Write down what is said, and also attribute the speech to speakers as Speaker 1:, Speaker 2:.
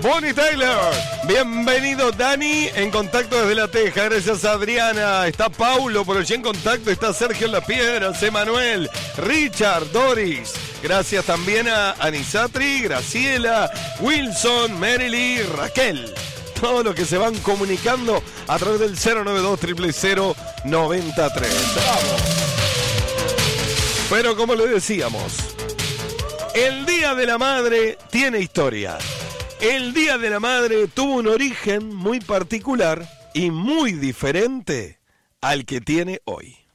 Speaker 1: Bonnie Taylor. Bienvenido, Dani, en contacto desde La Teja. Gracias, Adriana. Está Paulo por allí en contacto. Está Sergio en Las Piedras, Emanuel, Richard, Doris. Gracias también a Anisatri, Graciela, Wilson, Merily, Raquel. Todos los que se van comunicando a través del 092-000-933. ¡Vamos! Pero como le decíamos, el Día de la Madre tiene historia. El Día de la Madre tuvo un origen muy particular y muy diferente al que tiene hoy.